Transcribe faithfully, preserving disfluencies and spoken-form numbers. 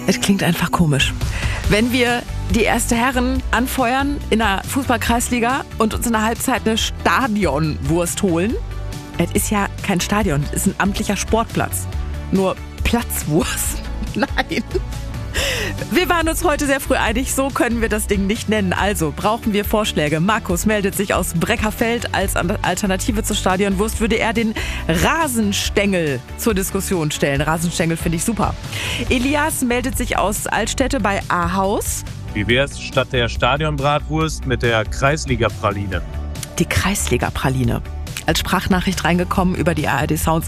Es klingt einfach komisch. Wenn wir die erste Herren anfeuern in der Fußball-Kreisliga und uns in der Halbzeit eine Stadionwurst holen, es ist ja kein Stadion, es ist ein amtlicher Sportplatz. Nur Platzwurst. Nein. Wir waren uns heute sehr früh einig, so können wir das Ding nicht nennen. Also brauchen wir Vorschläge. Markus meldet sich aus Breckerfeld. Als Alternative zur Stadionwurst würde er den Rasenstängel zur Diskussion stellen. Rasenstängel finde ich super. Elias meldet sich aus Altstädte bei Ahaus. Wie wär's statt der Stadionbratwurst mit der Kreisliga-Praline? Die Kreisliga-Praline. Als Sprachnachricht reingekommen über die A R D Sounds